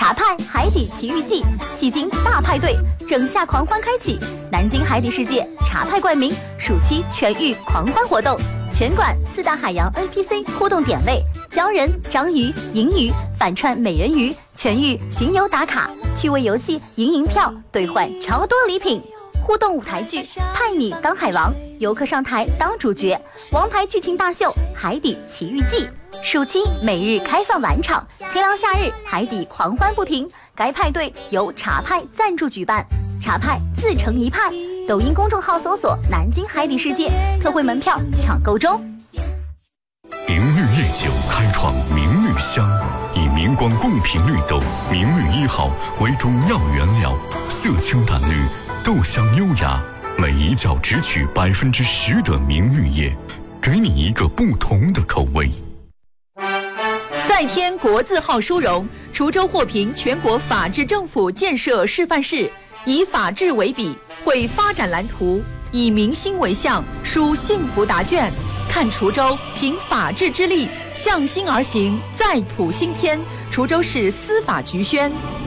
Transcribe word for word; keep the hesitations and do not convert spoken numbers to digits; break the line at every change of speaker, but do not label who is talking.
茶派海底奇遇记，戏精大派对，整夏狂欢开启。南京海底世界茶派冠名暑期全域狂欢活动，全馆四大海洋 N P C 互动点位，鲛人、章鱼、银鱼反串美人鱼，全域巡游打卡，趣味游戏赢银票兑换超多礼品。互动舞台剧派你当海王，游客上台当主角，王牌剧情大秀海底奇遇记。暑期每日开放晚场，清凉夏日海底狂欢不停。该派对由茶派赞助举办，茶派自成一派。抖音公众号搜索南京海底世界，特惠门票抢购中。
明绿夜酒开创明绿香，以明光贡品绿豆明绿一号为中药原料，色清淡绿，豆香优雅，每一窖只取百分之十的明绿叶，给你一个不同的口味。
再添国字号殊荣，滁州获评全国法治政府建设示范市，以法治为笔，绘发展蓝图，以民心为向，书幸福答卷。看滁州凭法治之力向心而行，再谱新篇。滁州市司法局宣。